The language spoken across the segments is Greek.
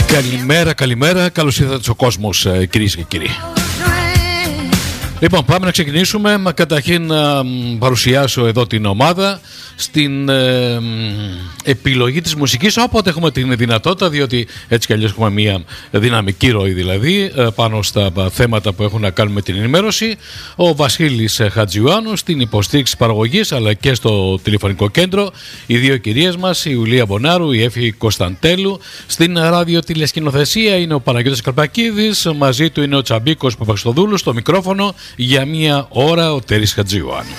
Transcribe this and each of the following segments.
Καλημέρα, καλώς ήρθατε ο κόσμος, κυρίες και κύριοι. Λοιπόν, πάμε να ξεκινήσουμε. Καταρχήν να παρουσιάσω εδώ την ομάδα στην επιλογή της μουσικής όποτε έχουμε την δυνατότητα, διότι έτσι κι αλλιώς έχουμε μια δυναμική ροή δηλαδή πάνω στα θέματα που έχουν να κάνουν με την ενημέρωση. Ο Βασίλης Χατζιουάνου στην υποστήριξη παραγωγής αλλά και στο τηλεφωνικό κέντρο, οι δύο κυρίες μας, η Ιουλία Μπονάρου, η Έφη Κωνσταντέλου. Στην ραδιοτηλεσκηνοθεσία είναι ο Παναγιώτης Καρπακίδης, μαζί του είναι ο Τσαμπίκος Παπαξιτοδούλου, στο μικρόφωνο για μία ώρα ο Τέρης Χατζιουάνου.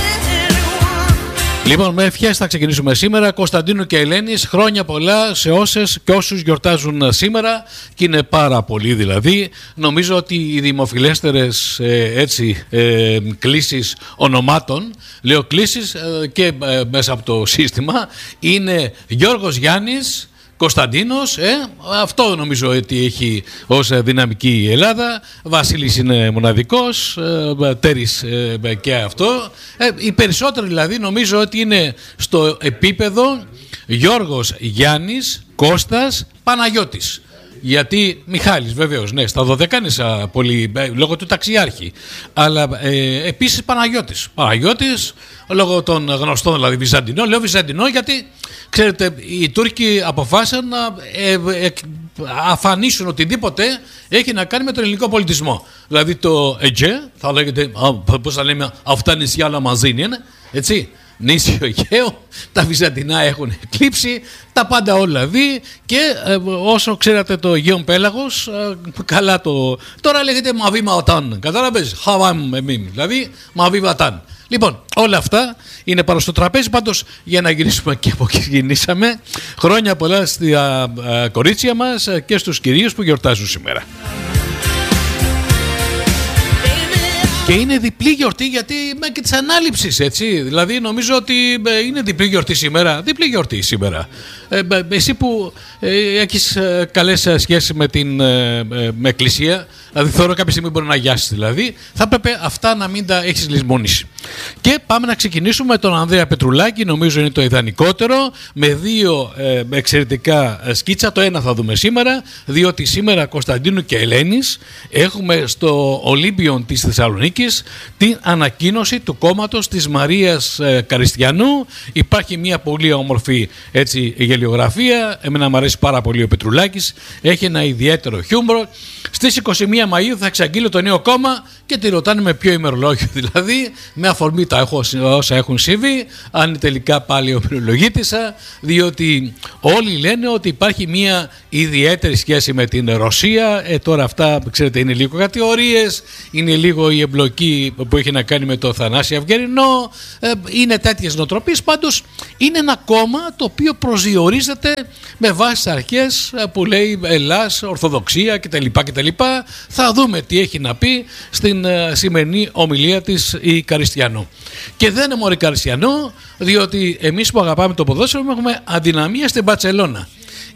Λοιπόν, με ευχές θα ξεκινήσουμε σήμερα. Κωνσταντίνου και Ελένης, χρόνια πολλά σε όσες και όσους γιορτάζουν σήμερα, και είναι πάρα πολλοί δηλαδή. Νομίζω ότι οι δημοφιλέστερες κλήσεις ονομάτων, λέω κλήσεις και μέσα από το σύστημα, είναι Γιώργος Γιάννης, Κωνσταντίνος, αυτό νομίζω ότι έχει ως δυναμική η Ελλάδα. Βασίλης είναι μοναδικός, Τέρης και αυτό. Οι περισσότεροι δηλαδή νομίζω ότι είναι στο επίπεδο Γιώργος Γιάννης, Κώστας, Παναγιώτης. Γιατί Μιχάλης βεβαίως, ναι, στα Δωδεκάνησα πολύ, λόγω του ταξιάρχη. Αλλά επίσης Παναγιώτης, λόγω των γνωστών δηλαδή Βυζαντινών. Λέω Βυζαντινό γιατί, ξέρετε, οι Τούρκοι αποφάσισαν να αφανίσουν οτιδήποτε έχει να κάνει με τον ελληνικό πολιτισμό. Δηλαδή το Αιγαίο, θα λέγεται, πώς θα λέμε, αυτά νησιά όλα μαζί είναι, έτσι. Νήσιο Αιγαίο, τα Βυζαντινά έχουν εκλείψει, τα πάντα όλα δει και όσο ξέρατε το Αιγαίον Πέλαγος, καλά τώρα λέγεται Μαβί Ματάν, κατάλαβες, χαβάμ εμείς, δηλαδή Μαβί Ματάν. Λοιπόν, όλα αυτά είναι πάνω στο τραπέζι, πάντως για να γυρίσουμε και από εκεί γυρίσαμε. Χρόνια πολλά στα κορίτσια μας και στους κυρίους που γιορτάζουν σήμερα. Και είναι διπλή γιορτή γιατί με και της ανάληψης, έτσι. Δηλαδή νομίζω ότι είναι διπλή γιορτή σήμερα. Εσύ που έχεις καλές σχέσεις με εκκλησία, δηλαδή θεωρώ κάποια στιγμή μπορεί να αγιάσεις δηλαδή, θα έπρεπε αυτά να μην τα έχεις λησμονήσει. Και πάμε να ξεκινήσουμε με τον Ανδρέα Πετρουλάκη, νομίζω είναι το ιδανικότερο, με δύο εξαιρετικά σκίτσα. Το ένα θα δούμε σήμερα, διότι σήμερα Κωνσταντίνου και Ελένης έχουμε στο Ολύμπιον της Θεσσαλονίκης την ανακοίνωση του κόμματος της Μαρίας Καριστιανού. Υπάρχει μια πολύ όμορφη έτσι γελιογραφία, εμένα μου αρέσει πάρα πολύ ο Πετρουλάκης, έχει ένα ιδιαίτερο χιούμορ. Στις 21 Μαΐου θα εξαγγείλω το νέο κόμμα και τη ρωτάνε με ποιο ημερολόγιο, δηλαδή με αφορμή όσα έχουν συμβεί, αν τελικά πάλι ομιλογήτησα, διότι όλοι λένε ότι υπάρχει μια ιδιαίτερη σχέση με την Ρωσία. Τώρα αυτά ξέρετε είναι λίγο κατηγορίες, είναι λίγο η εμπλοκή που έχει να κάνει με το Θανάση Αυγερινό, είναι τέτοιες νοοτροπίες. Πάντως είναι ένα κόμμα το οποίο προσδιορίζεται με βάση τις αρχές που λέει Ελλάς, Ορθοδοξία κτλ. Θα δούμε τι έχει να πει στην σημερινή ομιλία της η Καριστιανού. Και δεν είναι μόνο η Καριστιανού, διότι εμείς που αγαπάμε το ποδόσφαιρο έχουμε αδυναμία στην Μπαρτσελώνα.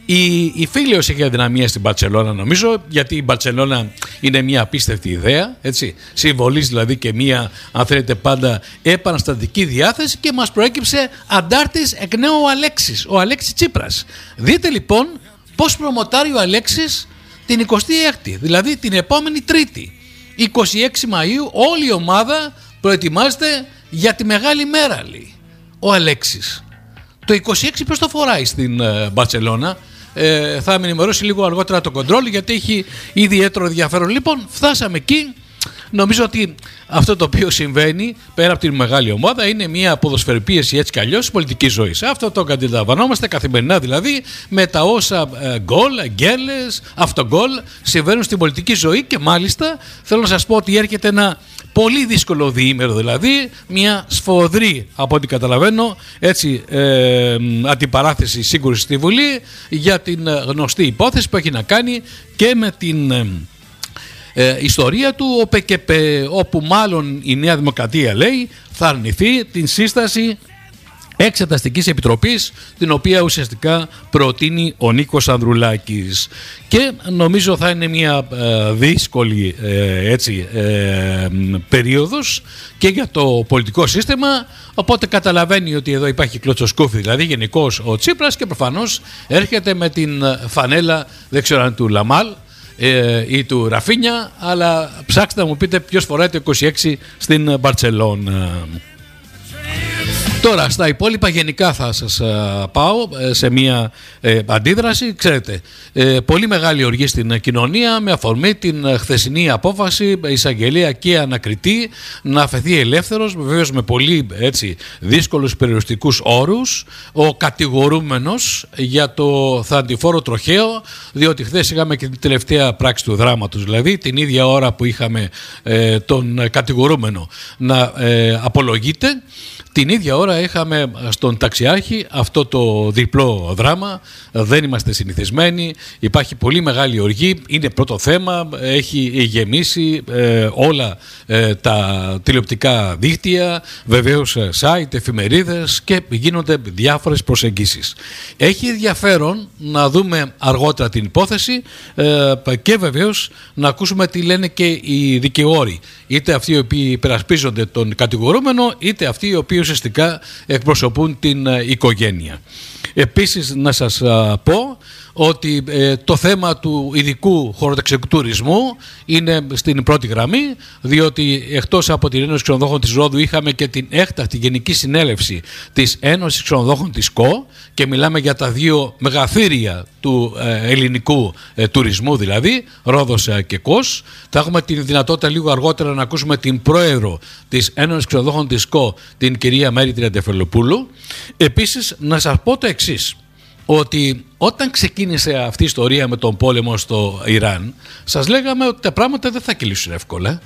Η Φίλιος έχει αδυναμία στην Μπαρτσελώνα νομίζω, γιατί η Μπαρτσελώνα είναι μια απίστευτη ιδέα, έτσι. Συμβολίζει δηλαδή και μια, αν θέλετε, πάντα επαναστατική διάθεση, και μας προέκυψε αντάρτης εκ νέου ο Αλέξης Τσίπρας. Δείτε λοιπόν πώς προμοτάρει ο Αλέξης την 26η, δηλαδή την επόμενη Τρίτη, 26 Μαΐου, όλη η ομάδα προετοιμάζεται για τη μεγάλη μέρα, λέει ο Αλέξης. Το 26 ποιος το φοράει στην Μπαρτσελώνα, θα με ενημερώσει λίγο αργότερα το κοντρόλ, γιατί έχει ιδιαίτερο ενδιαφέρον. Λοιπόν, φτάσαμε εκεί. Νομίζω ότι αυτό το οποίο συμβαίνει πέρα από την μεγάλη ομάδα είναι μια ποδοσφαιροποίηση έτσι κι αλλιώς της πολιτικής ζωής. Αυτό το αντιλαμβανόμαστε καθημερινά δηλαδή, με τα όσα γκολ, γκέλες, αυτογκολ συμβαίνουν στην πολιτική ζωή. Και μάλιστα θέλω να σας πω ότι έρχεται ένα πολύ δύσκολο διήμερο, δηλαδή μια σφοδρή, από ό,τι καταλαβαίνω, έτσι, αντιπαράθεση σύγκρουση στη Βουλή για την γνωστή υπόθεση που έχει να κάνει και με την ιστορία του ΟΠΚΠ, όπου μάλλον η Νέα Δημοκρατία λέει θα αρνηθεί την σύσταση Εξεταστικής Επιτροπής, την οποία ουσιαστικά προτείνει ο Νίκος Ανδρουλάκης. Και νομίζω θα είναι μια δύσκολη περίοδος και για το πολιτικό σύστημα, οπότε καταλαβαίνει ότι εδώ υπάρχει κλωτσοσκούφι, δηλαδή γενικώς ο Τσίπρας, και προφανώς έρχεται με την φανέλα, δεν ξέρω αν του Λαμάλ ή του Ραφίνια, αλλά ψάξτε να μου πείτε ποιος φοράει το 26 στην Μπαρτσελώνα. Τώρα στα υπόλοιπα γενικά θα σας πάω σε μια αντίδραση. Ξέρετε, πολύ μεγάλη οργή στην κοινωνία με αφορμή την χθεσινή απόφαση εισαγγελέα και ανακριτή να αφαιθεί ελεύθερος, βεβαίως με πολύ δύσκολους περιοριστικούς όρους, ο κατηγορούμενος για το θανατηφόρο τροχαίο, διότι χθες είχαμε και την τελευταία πράξη του δράματος, δηλαδή την ίδια ώρα που είχαμε τον κατηγορούμενο να απολογείται, την ίδια ώρα είχαμε στον ταξιάρχη αυτό το διπλό δράμα. Δεν είμαστε συνηθισμένοι, υπάρχει πολύ μεγάλη οργή, είναι πρώτο θέμα, έχει γεμίσει όλα τα τηλεοπτικά δίκτυα, βεβαίως site, εφημερίδες, και γίνονται διάφορες προσεγγίσεις. Έχει ενδιαφέρον να δούμε αργότερα την υπόθεση και βεβαίως να ακούσουμε τι λένε και οι δικηγόροι, είτε αυτοί οι οποίοι υπερασπίζονται τον κατηγορούμενο, είτε αυτοί οι οποίοι ουσιαστικά εκπροσωπούν την οικογένεια. Επίσης να σας πω ότι το θέμα του ειδικού χωροταξικού τουρισμού είναι στην πρώτη γραμμή, διότι εκτός από την Ένωση Ξενοδόχων της Ρόδου είχαμε και την έκτακτη Γενική Συνέλευση της Ένωσης Ξενοδόχων της ΚΟ, και μιλάμε για τα δύο μεγαθύρια του ελληνικού τουρισμού, δηλαδή Ρόδος και Κος. Θα έχουμε τη δυνατότητα λίγο αργότερα να ακούσουμε την πρόεδρο της Ένωσης Ξενοδόχων της ΚΟ, την κυρία Μέρη Τριαντεφυλλοπούλου. Επίσης να σας πω το εξής, ότι όταν ξεκίνησε αυτή η ιστορία με τον πόλεμο στο Ιράν, σας λέγαμε ότι τα πράγματα δεν θα κυλήσουν εύκολα,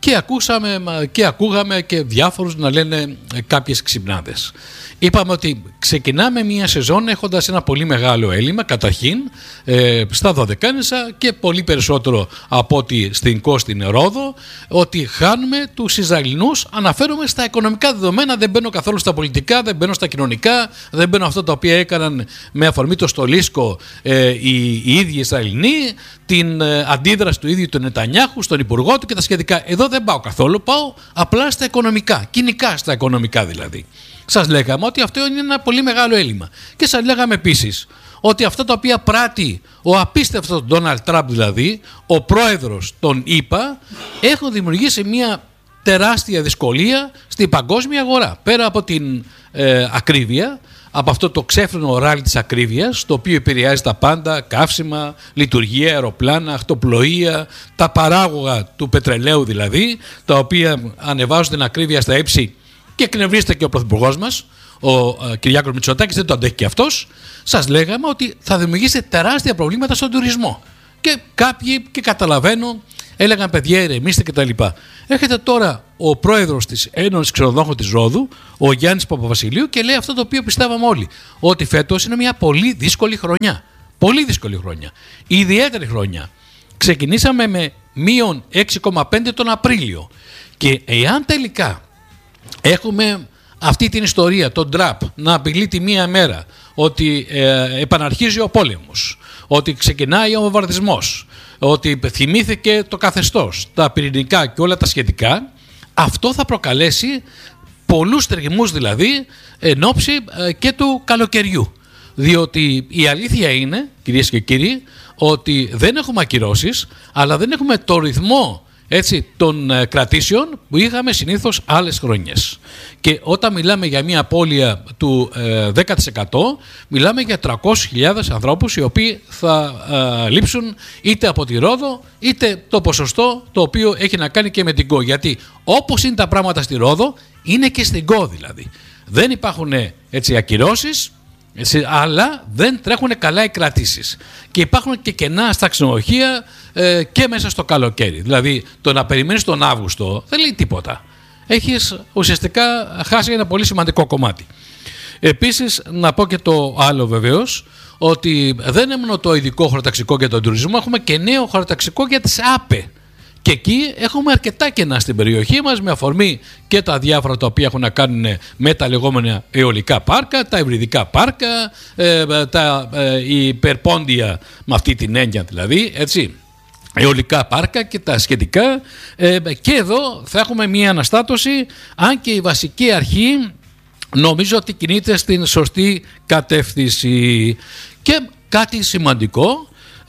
και ακούγαμε και διάφορους να λένε κάποιες ξυπνάδες. Είπαμε ότι ξεκινάμε μια σεζόν έχοντας ένα πολύ μεγάλο έλλειμμα, καταρχήν στα Δωδεκάνησα, και πολύ περισσότερο από ότι στην στην Ρόδο, ότι χάνουμε τους Ισραηλινούς. Αναφέρομαι στα οικονομικά δεδομένα, δεν μπαίνω καθόλου στα πολιτικά, δεν μπαίνω στα κοινωνικά, δεν μπαίνω αυτά τα οποία έκαναν με αφορμή το στολίσκο οι ίδιοι Ισραηλινοί, την αντίδραση του ίδιου του Νετανιάχου στον υπουργό του και τα σχετικά. Εδώ δεν πάω καθόλου, πάω απλά στα οικονομικά, κοινικά στα οικονομικά δηλαδή. Σας λέγαμε ότι αυτό είναι ένα πολύ μεγάλο έλλειμμα, και σας λέγαμε επίσης ότι αυτά τα οποία πράττει ο απίστευτος Ντόναλντ Τραμπ, δηλαδή ο πρόεδρος των ΗΠΑ, έχουν δημιουργήσει μια τεράστια δυσκολία στην παγκόσμια αγορά. Πέρα από την ακρίβεια, από αυτό το ξέφρενο ράλι της ακρίβειας, το οποίο επηρεάζει τα πάντα, καύσιμα, λειτουργία, αεροπλάνα, αχτοπλοεία, τα παράγωγα του πετρελαίου δηλαδή, τα οποία ανεβάζουν την ακρίβεια στα ύψη, και εκνευρίζεται και ο πρωθυπουργός μας, ο Κυριάκος Μητσοτάκης, δεν το αντέχει και αυτός. Σας λέγαμε ότι θα δημιουργήσει τεράστια προβλήματα στον τουρισμό. Και κάποιοι, και καταλαβαίνω, έλεγαν παιδιά ηρεμήστε κτλ. Έρχεται τώρα ο πρόεδρος της Ένωσης Ξενοδόχων της Ρόδου, ο Γιάννης Παπαβασιλείου, και λέει αυτό το οποίο πιστεύαμε όλοι, ότι φέτος είναι μια πολύ δύσκολη χρονιά. Πολύ δύσκολη χρονιά. Ιδιαίτερη χρονιά. Ξεκινήσαμε με μείον 6,5 τον Απρίλιο, και εάν τελικά έχουμε αυτή την ιστορία, τον Τραπ να απειλεί τη μία μέρα ότι επαναρχίζει ο πόλεμος, ότι ξεκινάει ο βομβαρδισμός, ότι θυμήθηκε το καθεστώς, τα πυρηνικά και όλα τα σχετικά, αυτό θα προκαλέσει πολλούς τριγμούς, δηλαδή εν ώψη και του καλοκαιριού. Διότι η αλήθεια είναι, κυρίες και κύριοι, ότι δεν έχουμε ακυρώσεις, αλλά δεν έχουμε το ρυθμό των κρατήσεων που είχαμε συνήθως άλλες χρονιές. Και όταν μιλάμε για μια απώλεια του 10%, μιλάμε για 300.000 ανθρώπους οι οποίοι θα λείψουν είτε από τη Ρόδο, είτε το ποσοστό το οποίο έχει να κάνει και με την ΚΟ. Γιατί όπως είναι τα πράγματα στη Ρόδο, είναι και στην ΚΟ δηλαδή. Δεν υπάρχουν ακυρώσεις, αλλά δεν τρέχουν καλά οι κρατήσεις. Και υπάρχουν και κενά στα ξενοδοχεία και μέσα στο καλοκαίρι. Δηλαδή το να περιμένεις τον Αύγουστο δεν λέει τίποτα. Έχεις ουσιαστικά χάσει ένα πολύ σημαντικό κομμάτι. Επίσης να πω και το άλλο βεβαίως, ότι δεν είναι μόνο το ειδικό χωροταξικό για τον τουρισμό, έχουμε και νέο χωροταξικό για τις ΑΠΕ. Και εκεί έχουμε αρκετά κενά στην περιοχή μας, με αφορμή και τα διάφορα τα οποία έχουν να κάνουν με τα λεγόμενα αιωλικά πάρκα, τα υβριδικά πάρκα, τα υπερπόντια, με αυτή την έννοια δηλαδή, έτσι, αιωλικά πάρκα και τα σχετικά. Και εδώ θα έχουμε μια αναστάτωση, αν και η βασική αρχή νομίζω ότι κινείται στην σωστή κατεύθυνση. Και κάτι σημαντικό,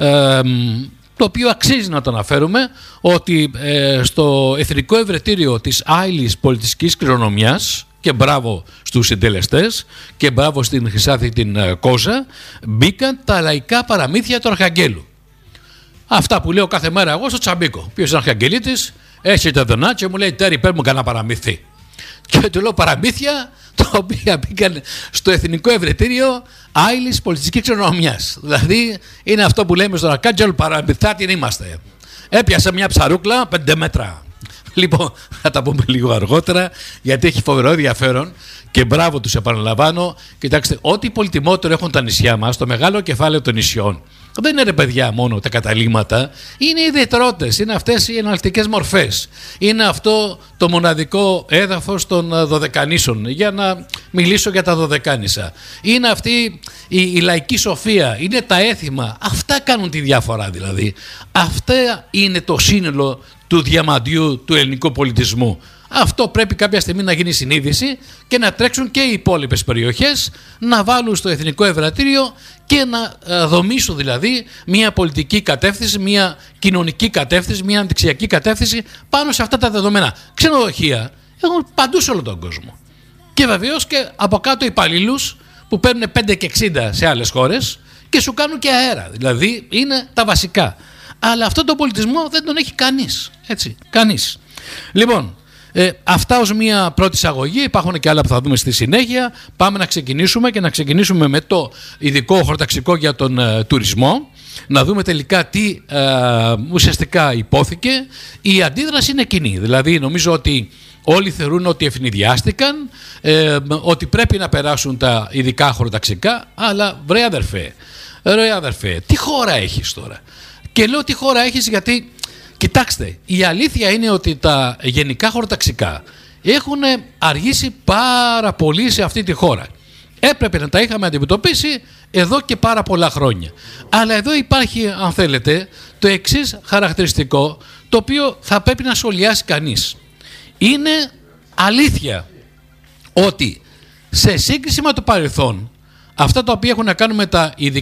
το οποίο αξίζει να το αναφέρουμε, ότι στο Εθνικό Ευρετήριο της άειλης πολιτιστικής κληρονομιάς, και μπράβο στους συντελεστές και μπράβο στην Χρυσάθη την Κόζα, μπήκαν τα λαϊκά παραμύθια του Αρχαγγέλου. Αυτά που λέω κάθε μέρα εγώ στο Τσαμπίκο. Ποιος είναι Αρχαγγελίτης, έρχεται εδώ και μου λέει Τέρι, παίρνει μου κανένα παραμύθι. Και του λέω παραμύθια τα οποία μπήκαν στο Εθνικό Ευρετήριο άειλης πολιτιστικής κληρονομιάς. Δηλαδή είναι αυτό που λέμε στον Αρχάγγελο, παραμυθάτι είμαστε. Έπιασε μια ψαρούκλα 5 μέτρα. Λοιπόν, θα τα πούμε λίγο αργότερα, γιατί έχει φοβερό ενδιαφέρον και μπράβο τους, επαναλαμβάνω. Κοιτάξτε, ό,τι πολυτιμότερο έχουν τα νησιά μας, το μεγάλο κεφάλαιο των νησιών, δεν είναι, ρε παιδιά, μόνο τα καταλύματα, είναι οι ιδιαιτερότητες, είναι αυτές οι εναλλακτικές μορφές. Είναι αυτό το μοναδικό έδαφος των Δωδεκανήσων, για να μιλήσω για τα Δωδεκάνησα. Είναι αυτή η λαϊκή σοφία, είναι τα έθιμα. Αυτά κάνουν τη διαφορά δηλαδή. Αυτά είναι το σύνολο του διαμαντιού του ελληνικού πολιτισμού. Αυτό πρέπει κάποια στιγμή να γίνει συνείδηση και να τρέξουν και οι υπόλοιπες περιοχές να βάλουν στο Εθνικό Ευρετήριο και να δομήσουν δηλαδή μια πολιτική κατεύθυνση, μια κοινωνική κατεύθυνση, μια αναπτυξιακή κατεύθυνση πάνω σε αυτά τα δεδομένα. Ξενοδοχεία έχουν παντού σε όλο τον κόσμο. Και βεβαίως και από κάτω υπαλλήλους που παίρνουν 5 και 60 σε άλλες χώρες και σου κάνουν και αέρα. Δηλαδή είναι τα βασικά. Αλλά αυτό τον πολιτισμό δεν τον έχει κανείς. Έτσι, κανείς. Λοιπόν, αυτά ως μια πρώτη εισαγωγή. Υπάρχουν και άλλα που θα δούμε στη συνέχεια. Πάμε να ξεκινήσουμε και να ξεκινήσουμε με το ειδικό χωροταξικό για τον τουρισμό. Να δούμε τελικά τι ουσιαστικά υπόθηκε. Η αντίδραση είναι κοινή. Δηλαδή νομίζω ότι όλοι θεωρούν ότι ευνηδιάστηκαν, ότι πρέπει να περάσουν τα ειδικά χωροταξικά. Αλλά βρε αδερφέ, τι χώρα έχεις τώρα? Και λέω τι χώρα έχεις γιατί, κοιτάξτε, η αλήθεια είναι ότι τα γενικά χωροταξικά έχουν αργήσει πάρα πολύ σε αυτή τη χώρα. Έπρεπε να τα είχαμε αντιμετωπίσει εδώ και πάρα πολλά χρόνια. Αλλά εδώ υπάρχει, αν θέλετε, το εξής χαρακτηριστικό, το οποίο θα πρέπει να σχολιάσει κανείς. Είναι αλήθεια ότι σε σύγκριση με το παρελθόν, αυτά τα οποία έχουν να κάνουν με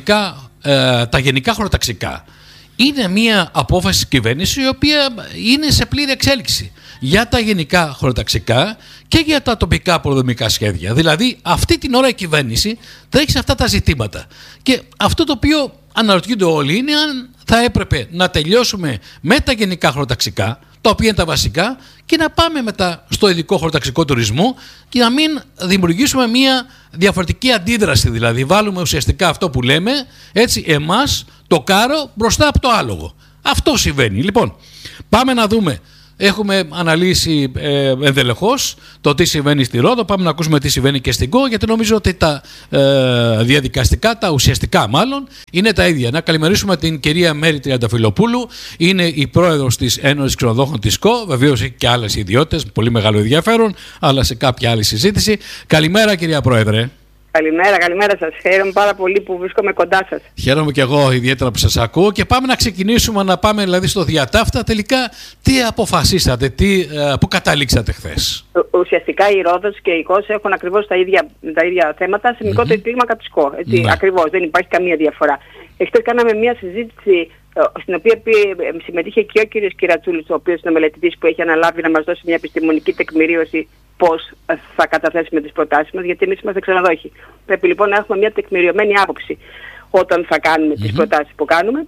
τα γενικά χωροταξικά, είναι μια απόφαση της κυβέρνησης η οποία είναι σε πλήρη εξέλιξη για τα γενικά χωροταξικά και για τα τοπικά προδομικά σχέδια. Δηλαδή αυτή την ώρα η κυβέρνηση τρέχει σε αυτά τα ζητήματα. Και αυτό το οποίο αναρωτιούνται όλοι είναι αν θα έπρεπε να τελειώσουμε με τα γενικά χωροταξικά, τα οποία είναι τα βασικά, και να πάμε μετά στο ειδικό χωροταξικό τουρισμό και να μην δημιουργήσουμε μια διαφορετική αντίδραση. Δηλαδή βάλουμε ουσιαστικά αυτό που λέμε, έτσι, εμάς το κάρο μπροστά από το άλογο. Αυτό συμβαίνει. Λοιπόν, πάμε να δούμε. Έχουμε αναλύσει ενδελεχώς το τι συμβαίνει στη Ρόδο. Πάμε να ακούσουμε τι συμβαίνει και στην ΚΟ, γιατί νομίζω ότι τα διαδικαστικά, τα ουσιαστικά μάλλον, είναι τα ίδια. Να καλημερίσουμε την κυρία Μέρη Τριανταφυλλοπούλου. Είναι η πρόεδρος της Ένωσης Ξενοδόχων της ΚΟ. Βεβαίως έχει και άλλες ιδιότητες, πολύ μεγάλο ενδιαφέρον, αλλά σε κάποια άλλη συζήτηση. Καλημέρα, κυρία Πρόεδρε. Καλημέρα σας. Χαίρομαι πάρα πολύ που βρίσκομαι κοντά σας. Χαίρομαι και εγώ ιδιαίτερα που σας ακούω και πάμε να ξεκινήσουμε, να πάμε δηλαδή στο διατάφτα. Τελικά τι αποφασίσατε, πού καταλήξατε χθες? Ουσιαστικά η Ρόδος και η ΚΟΣ έχουν ακριβώς τα ίδια θέματα σε μικρότερη κλίμακα της ΚΟ. Ακριβώς, δεν υπάρχει καμία διαφορά. Εχθές κάναμε μια συζήτηση στην οποία συμμετείχε και ο κύριος Κυρατσούλης, ο οποίος είναι μελετητής που έχει αναλάβει να μας δώσει μια επιστημονική τεκμηρίωση πώς θα καταθέσουμε τις προτάσεις μας, γιατί εμείς είμαστε ξενοδόχοι. Πρέπει λοιπόν να έχουμε μια τεκμηριωμένη άποψη όταν θα κάνουμε τις προτάσεις που κάνουμε.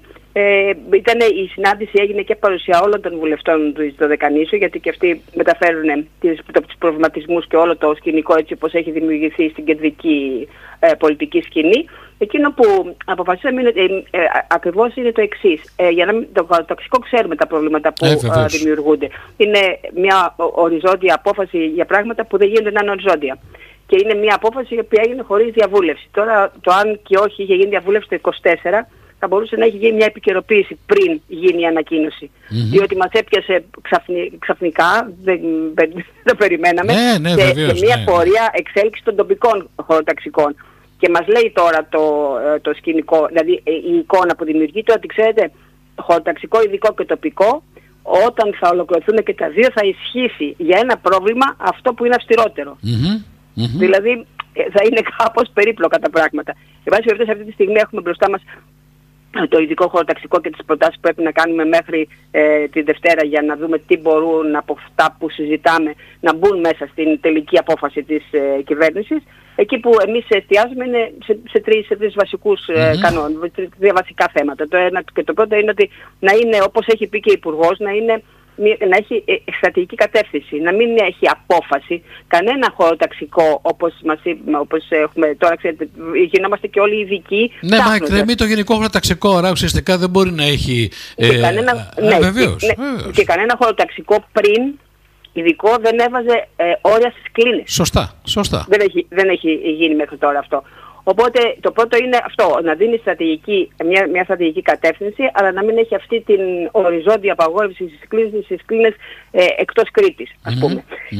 Η συνάντηση έγινε και παρουσία όλων των βουλευτών του Δωδεκανήσου, γιατί και αυτοί μεταφέρουν τους προβληματισμούς και όλο το σκηνικό έτσι όπως έχει δημιουργηθεί στην κεντρική πολιτική σκηνή. Εκείνο που αποφασίσαμε είναι, ακριβώς είναι το εξής. Για να μην το τοξικό ξέρουμε τα προβλήματα που δημιουργούνται. Είναι μια οριζόντια απόφαση για πράγματα που δεν γίνονται να είναι οριζόντια. Και είναι μια απόφαση η οποία έγινε χωρίς διαβούλευση. Τώρα το αν και όχι είχε γίνει διαβούλευση το 24 θα μπορούσε να έχει γίνει μια επικαιροποίηση πριν γίνει η ανακοίνωση. Διότι μας έπιασε ξαφνικά, δεν το περιμέναμε, σε μια πορεία εξέλιξη των τοπικών χωροταξικών. Και μας λέει τώρα το σκηνικό, δηλαδή η εικόνα που δημιουργείται, ότι ξέρετε, χωροταξικό, ειδικό και τοπικό, όταν θα ολοκληρωθούν και τα δύο θα ισχύσει για ένα πρόβλημα αυτό που είναι αυστηρότερο. Δηλαδή θα είναι κάπως περίπλοκα τα πράγματα. Εν πάση περιπτώσει, αυτή τη στιγμή έχουμε μπροστά μας το ειδικό χωροταξικό και τις προτάσεις που πρέπει να κάνουμε μέχρι τη Δευτέρα για να δούμε τι μπορούν από αυτά που συζητάμε να μπουν μέσα στην τελική απόφαση της κυβέρνησης. Εκεί που εμείς εστιάζουμε είναι σε τρεις βασικούς κανόνες, τρία βασικά θέματα. Το ένα και το πρώτο είναι ότι να είναι, όπως έχει πει και ο Υπουργός, να έχει στρατηγική κατεύθυνση, να μην έχει απόφαση. Κανένα χωροταξικό, όπως έχουμε τώρα, ξέρετε, γινόμαστε και όλοι ειδικοί. Ναι, μα εκκρεμεί το γενικό χωροταξικό, άρα ουσιαστικά δεν μπορεί να έχει... βεβαίως. Και κανένα χωροταξικό πριν ειδικό δεν έβαζε όρια στις κλίνες. Σωστά. Δεν έχει γίνει μέχρι τώρα αυτό. Οπότε το πρώτο είναι αυτό, να δίνει μια στρατηγική κατεύθυνση, αλλά να μην έχει αυτή την οριζόντια απαγόρευση στις κλίνες εκτός Κρήτης, ας πούμε.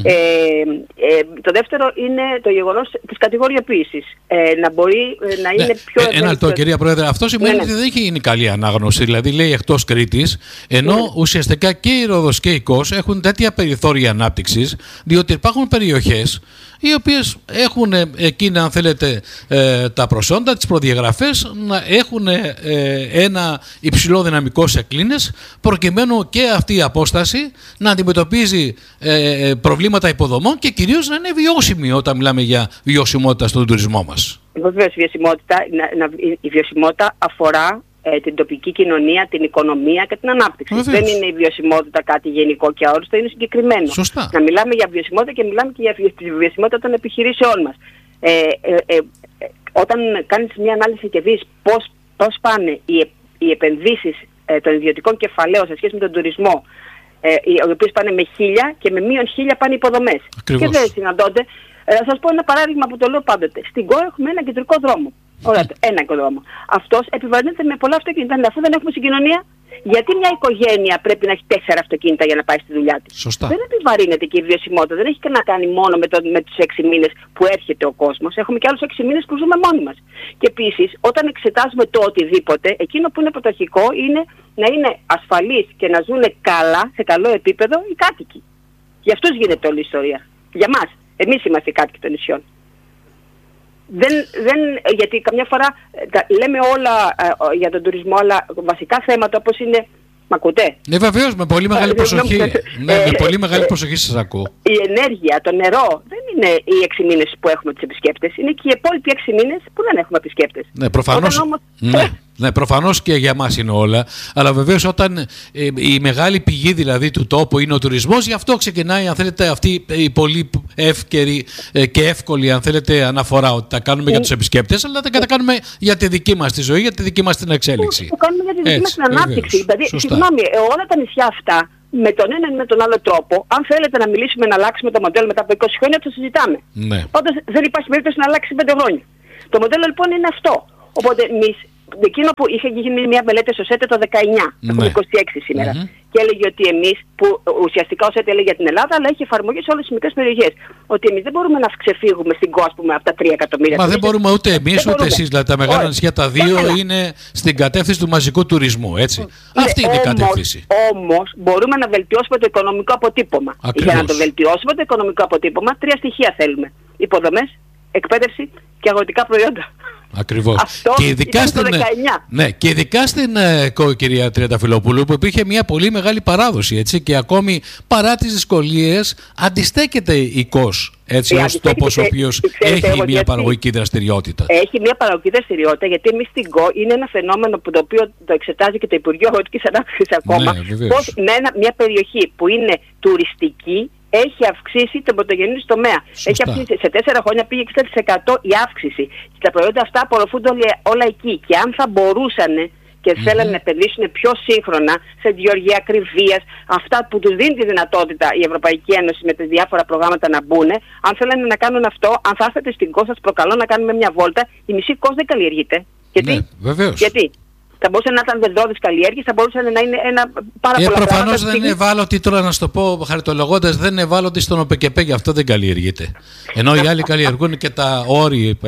Το δεύτερο είναι το γεγονός της κατηγοριοποίησης. Να μπορεί να είναι πιο ευέλικτος. Ένα λεπτό, κυρία Πρόεδρε, αυτό σημαίνει ότι δεν έχει γίνει καλή ανάγνωση. Δηλαδή λέει εκτός Κρήτης, ενώ ουσιαστικά και η Ρόδος και η Κος έχουν τέτοια περιθώρια ανάπτυξης, διότι υπάρχουν περιοχές οι οποίες έχουν εκείνα, αν θέλετε, τα προσόντα, τις προδιαγραφές, να έχουν ένα υψηλό δυναμικό σε κλίνες, προκειμένου και αυτή η απόσταση να αντιμετωπίζει προβλήματα υποδομών και κυρίως να είναι βιώσιμη όταν μιλάμε για βιωσιμότητα στον τουρισμό μας. Βεβαίως, η βιωσιμότητα αφορά την τοπική κοινωνία, την οικονομία και την ανάπτυξη. Βεβαίως. Δεν είναι η βιωσιμότητα κάτι γενικό και αόριστο, είναι συγκεκριμένο. Σωστά. Να μιλάμε για βιωσιμότητα και μιλάμε και για τη βιωσιμότητα των επιχειρήσεών μας. Όταν κάνεις μια ανάλυση και δεις πώς πάνε οι επενδύσεις των ιδιωτικών κεφαλαίων σε σχέση με τον τουρισμό, οι οποίες πάνε με 1.000 και με μείον 1.000 πάνε υποδομές. Ακριβώς. Και δεν συναντώνται. Θα σας πω ένα παράδειγμα που το λέω πάντοτε. Στην ΚΟ έχουμε ένα κεντρικό δρόμο. Ωραία, ένα δρόμο. Αυτός επιβαρύνεται με πολλά αυτοκίνητα. Αφού δεν έχουμε συγκοινωνία, γιατί μια οικογένεια πρέπει να έχει 4 αυτοκίνητα για να πάει στη δουλειά της? Σωστά. Δεν επιβαρύνεται και η βιωσιμότητα. Δεν έχει να κάνει μόνο με τους 6 μήνες που έρχεται ο κόσμος. Έχουμε και άλλους 6 μήνες που ζούμε μόνοι μας. Και επίσης, όταν εξετάζουμε το οτιδήποτε, εκείνο που είναι πρωταρχικό είναι να είναι ασφαλείς και να ζουν καλά, σε καλό επίπεδο, οι κάτοικοι. Για αυτούς γίνεται όλη η ιστορία. Για μας. Εμείς είμαστε οι κάτοικοι των νησιών. Γιατί καμιά φορά λέμε όλα για τον τουρισμό, αλλά βασικά θέματα όπως είναι... Μ' ακούτε? Ναι, βεβαίως, με πολύ μεγάλη προσοχή. Με πολύ μεγάλη προσοχή σας ακούω. Η ενέργεια, το νερό, δεν είναι οι 6 μήνες που έχουμε τους επισκέπτες. Είναι και οι υπόλοιποι 6 μήνες που δεν έχουμε επισκέπτες. Ναι, προφανώς. Ναι, προφανώς και για μας είναι όλα, αλλά βεβαίως όταν η μεγάλη πηγή δηλαδή του τόπου είναι ο τουρισμός, γι' αυτό ξεκινάει, αν θέλετε, αυτή η πολύ εύκαιρη και εύκολη, αν θέλετε, αναφορά ότι τα κάνουμε για τους επισκέπτες, αλλά δεν τα κάνουμε για τη δική μας τη ζωή, για τη δική μας την εξέλιξη. Το κάνουμε για τη δική μας την ανάπτυξη. Δηλαδή, συγγνώμη, όλα τα νησιά αυτά, με τον έναν ή με τον άλλο τρόπο, αν θέλετε να μιλήσουμε να αλλάξουμε το μοντέλο μετά από 20 χρόνια, το συζητάμε. Ναι. Πάντως δεν υπάρχει περίπτωση να αλλάξει 5 χρόνια. Το μοντέλο λοιπόν είναι αυτό. Οπότε εμείς, εκείνο που είχε γίνει μια μελέτη στο ΣΕΤΕ το 19, έχουμε 26 σήμερα, και έλεγε ότι εμείς, που ουσιαστικά ο ΣΕΤΕ έλεγε για την Ελλάδα, αλλά έχει εφαρμογή σε όλες τις μικρές περιοχές, ότι εμείς δεν μπορούμε να ξεφύγουμε στην ΚΟ, ας πούμε, από τα 3 εκατομμύρια. Μα δεν μπορούμε ούτε εμείς ούτε εσείς. Δηλαδή τα μεγάλα νησιά τα δύο είναι στην κατεύθυνση του μαζικού τουρισμού, έτσι. Αυτή είναι η κατεύθυνση. Όμως μπορούμε να βελτιώσουμε το οικονομικό αποτύπωμα. Ακριβώς. Για να το βελτιώσουμε το οικονομικό αποτύπωμα, 3 στοιχεία θέλουμε. Υποδομές, εκπαίδευση και αγροτικά προϊόντα. Ακριβώς. Αυτό και ειδικά στην, ναι, και ειδικά στην κυρία Τριανταφυλοπούλου, που υπήρχε μια πολύ μεγάλη παράδοση, έτσι, και ακόμη παρά τις δυσκολίες αντιστέκεται η ΚΟΣ, έτσι, ως τόπος ο οποίος έχει μια παραγωγική δραστηριότητα. Έχει μια παραγωγική δραστηριότητα, γιατί εμείς στην ΚΟ είναι ένα φαινόμενο που το οποίο το εξετάζει και το Υπουργείο Αγροτικής Ανάπτυξης ακόμα, πως μια περιοχή που είναι τουριστική έχει αυξήσει τον πρωτογενή τομέα. Σωστά. Έχει αυξήσει, σε 4 χρόνια πήγε 60% η αύξηση. Και τα προϊόντα αυτά απορροφούνται όλα εκεί. Και αν θα μπορούσαν και θέλανε να επενδύσουν πιο σύγχρονα σε γεωργία ακριβίας, αυτά που τους δίνει τη δυνατότητα η Ευρωπαϊκή Ένωση με τις διάφορα προγράμματα να μπουν, αν θέλανε να κάνουν αυτό, αν θα έρθετε στην ΚΟ, σας προκαλώ να κάνουμε μια βόλτα, η μισή ΚΟ δεν καλλιεργείται. Γιατί? Ναι, βεβαίως. Γιατί? θα μπορούσαν να ήταν δεντρώδεις καλλιέργειες, θα μπορούσαν να είναι ένα πάρα πολλά πράγματα. Προφανώς δεν είναι ευάλωτοι, τώρα να σου το πω χαριτολογώντας, δεν είναι ευάλωτοι στον ΟΠΕΚΕΠΕ, γι' αυτό δεν καλλιεργείται. Ενώ οι άλλοι καλλιεργούν και τα όρη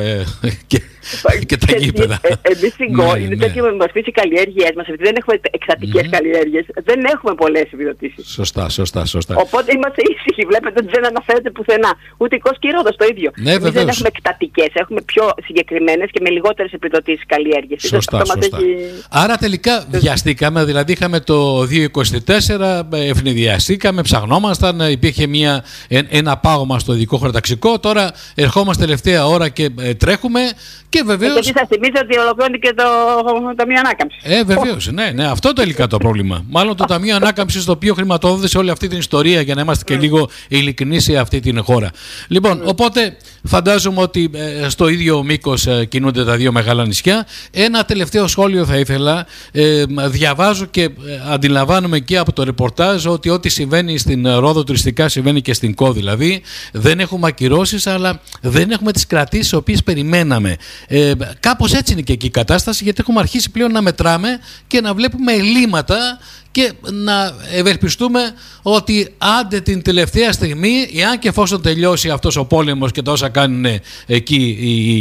και τα γήπεδα. Εμείς στην ΚΟ, είναι τέτοια μορφή οι καλλιέργειές μας, επειδή δεν έχουμε εκτατικές καλλιέργειες, δεν έχουμε πολλές επιδοτήσεις. Σωστά. Οπότε είμαστε ήσυχοι, βλέπετε ότι δεν αναφέρεται πουθενά. Ούτε η Κος και η Ρόδος το ίδιο. Εμείς δεν έχουμε εκτατικές, έχουμε πιο συγκεκριμένες και με λιγότερες επιδοτήσεις καλλιέργειες. Σωστά. Άρα τελικά βιαστήκαμε, δηλαδή είχαμε το 2024, ευνηδιαστήκαμε, ψαχνόμασταν, υπήρχε ένα πάγωμα στο ειδικό χωροταξικό, τώρα ερχόμαστε τελευταία ώρα και τρέχουμε και βεβαίως... Και σας θυμίζω ότι ολοκληρώνει και το Ταμείο Ανάκαμψης. Βεβαίως, ναι, αυτό τελικά το πρόβλημα. Μάλλον το Ταμείο Ανάκαμψης το οποίο χρηματοδότησε όλη αυτή την ιστορία, για να είμαστε και λίγο ειλικρινείς σε αυτή την χώρα. Λοιπόν, οπότε φαντάζομαι ότι στο ίδιο μήκος κινούνται τα δύο μεγάλα νησιά. Ένα τελευταίο σχόλιο θα ήθελα. Διαβάζω και αντιλαμβάνομαι και από το ρεπορτάζ ότι ό,τι συμβαίνει στην Ρόδο τουριστικά συμβαίνει και στην ΚΟ, δηλαδή. Δεν έχουμε ακυρώσεις, αλλά δεν έχουμε τις κρατήσεις τις οποίες περιμέναμε. Κάπως έτσι είναι και εκεί η κατάσταση, γιατί έχουμε αρχίσει πλέον να μετράμε και να βλέπουμε ελλείμματα και να ευελπιστούμε ότι άντε την τελευταία στιγμή, εάν και εφόσον τελειώσει αυτός ο πόλεμος και τα όσα κάνουν εκεί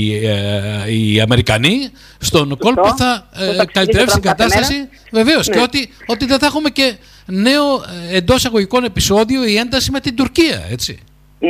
οι Αμερικανοί στον κόλπο, θα καλυτερεύσει η κατάσταση, βεβαίως, και ότι δεν θα έχουμε και νέο εντός αγωγικών επεισόδιο η ένταση με την Τουρκία, έτσι.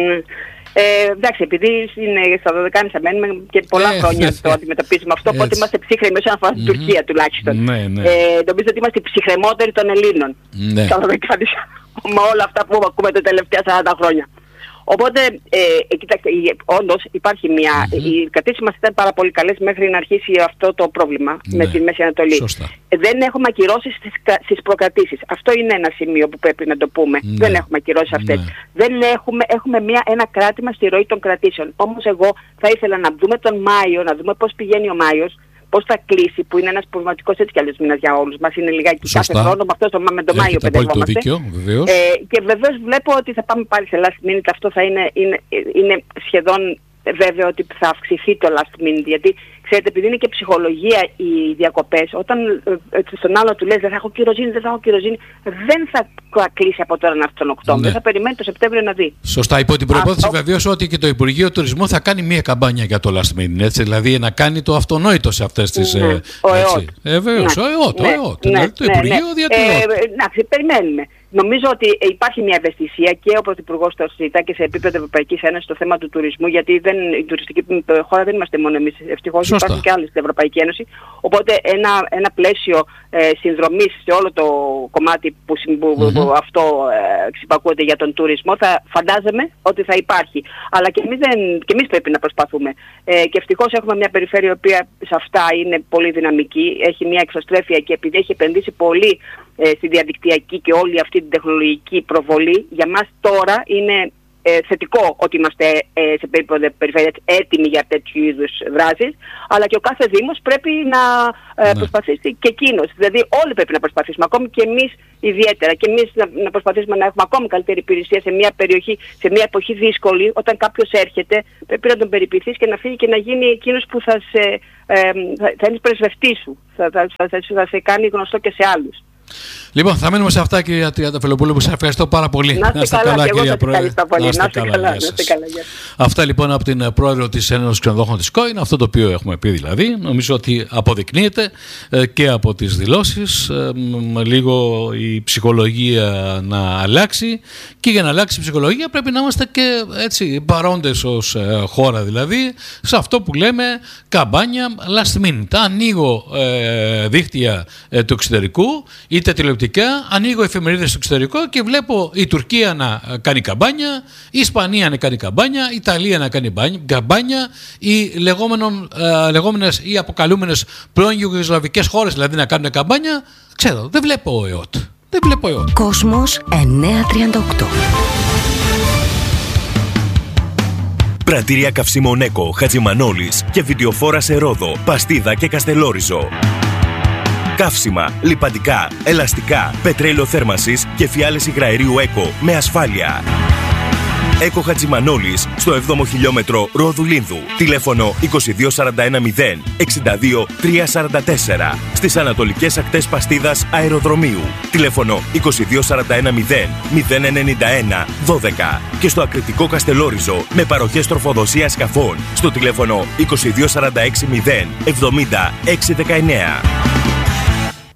Εντάξει, επειδή στα Δωδεκάνησα μένουμε και πολλά χρόνια το αντιμετωπίζουμε αυτό, οπότε είμαστε ψύχρεμοι όσον αφορά την Τουρκία τουλάχιστον. Νομίζω ότι είμαστε οι ψυχρεμότεροι των Ελλήνων στα Δωδεκάνησα, με όλα αυτά που ακούμε τα τελευταία 40 χρόνια. Οπότε, κοιτάξτε, όντως υπάρχει οι κρατήσεις μας ήταν πάρα πολύ καλές μέχρι να αρχίσει αυτό το πρόβλημα με τη Μέση Ανατολή. Σωστά. Δεν έχουμε ακυρώσεις στις προκρατήσεις. Αυτό είναι ένα σημείο που πρέπει να το πούμε. Δεν έχουμε ακυρώσεις αυτές. Δεν έχουμε ένα κράτημα στη ροή των κρατήσεων. Όμως εγώ θα ήθελα να δούμε τον Μάιο, να δούμε πώς πηγαίνει ο Μάιος, πώς θα κλείσει, που είναι ένας προβληματικός έτσι κι αλλιώς μήνας για όλους μας. Είναι λιγάκι κάθε χρόνο, με το Μάιο παιδευόμαστε. Και βεβαίως βλέπω ότι θα πάμε πάλι σε last minute. Αυτό θα είναι σχεδόν βέβαιο ότι θα αυξηθεί το last minute. Γιατί ξέρετε, επειδή είναι και ψυχολογία οι διακοπές, όταν στον άλλο του λες δεν θα έχω κυροζήνη, δεν θα κλείσει από τώρα να έρθει τον Οκτώβριο. Θα περιμένει το Σεπτέμβριο να δει. Σωστά, υπό την προϋπόθεση βεβαίως ότι και το Υπουργείο Τουρισμού θα κάνει μία καμπάνια για το last minute, έτσι, δηλαδή να κάνει το αυτονόητο σε αυτές τις... Ο ΕΟΤ. Βεβαίως, ο ΕΟΤ. Το Υπουργείο διατηρεί. Περιμένουμε. Νομίζω ότι υπάρχει μια ευαισθησία και ο Πρωθυπουργός το συζητά και σε επίπεδο Ευρωπαϊκής Ένωσης στο θέμα του τουρισμού, γιατί η τουριστική χώρα δεν είμαστε μόνο εμείς. Ευτυχώς υπάρχουν και άλλοι στην Ευρωπαϊκή Ένωση. Οπότε ένα πλαίσιο συνδρομής σε όλο το κομμάτι που αυτό ξυπακούεται για τον τουρισμό, φαντάζομαι ότι θα υπάρχει. Αλλά και εμείς πρέπει να προσπαθούμε. Και ευτυχώς έχουμε μια περιφέρεια η οποία σε αυτά είναι πολύ δυναμική, έχει μια εξωστρέφεια και επειδή έχει επενδύσει πολύ στη διαδικτυακή και όλη αυτή την τεχνολογική προβολή, για μας τώρα είναι θετικό ότι είμαστε σε περίπτωση περιφέρειας έτοιμοι για τέτοιου είδους δράσεις, αλλά και ο κάθε Δήμος πρέπει να προσπαθήσει και εκείνος. Δηλαδή όλοι πρέπει να προσπαθήσουμε, ακόμη και εμείς ιδιαίτερα, και εμείς να προσπαθήσουμε να έχουμε ακόμη καλύτερη υπηρεσία σε μια περιοχή, σε μια εποχή δύσκολη. Όταν κάποιος έρχεται πρέπει να τον περιποιηθείς και να φύγει και να γίνει εκείνος που θα είναι πρεσβευτής σου, θα σε κάνει γνωστό και σε άλλους. Λοιπόν, θα μείνουμε σε αυτά, κυρία Τριανταφυλλοπούλου, που σας ευχαριστώ πάρα πολύ. Να είστε καλά, κυρία Πρόεδρε. Να είστε καλά. Αυτά λοιπόν από την πρόεδρο της Ένωσης Ξενοδόχων της ΚΟ, είναι αυτό το οποίο έχουμε πει δηλαδή. Νομίζω ότι αποδεικνύεται και από τις δηλώσεις λίγο η ψυχολογία να αλλάξει, και για να αλλάξει η ψυχολογία πρέπει να είμαστε και έτσι παρόντες ως χώρα, δηλαδή σε αυτό που λέμε καμπάνια last minute. Ανοίγω δίκτυα του εξωτερικού, είτε τηλεοπτικά, ανοίγω εφημερίδες στο εξωτερικό και βλέπω η Τουρκία να κάνει καμπάνια, η Ισπανία να κάνει καμπάνια, η Ιταλία να κάνει καμπάνια, οι λεγόμενες ή αποκαλούμενες πρώην ιουγκοσλαβικές χώρες δηλαδή να κάνουν καμπάνια. Ξέρω, δεν βλέπω ΕΟΤ. Κόσμος 938. Πρατήρια καυσίμων ΕΚΟ, Χατζημανόλης και βιντεοφόρα σε Ρόδο, Παστίδα και Καστελόριζο. Καύσιμα, λιπαντικά, ελαστικά, πετρέλαιο θέρμανσης και φιάλες υγραερίου ΕΚΟ με ασφάλεια. Έκο Χατζημανόλης, στο 7ο χιλιόμετρο Ρόδου Λίνδου. Τηλέφωνο 22410 62 344. Στις ανατολικές ακτές Παστίδας Αεροδρομίου. Τηλέφωνο 22410 091 12. Και στο Ακριτικό Καστελόριζο με παροχές τροφοδοσίας σκαφών στο τηλέφωνο 22460 70 619.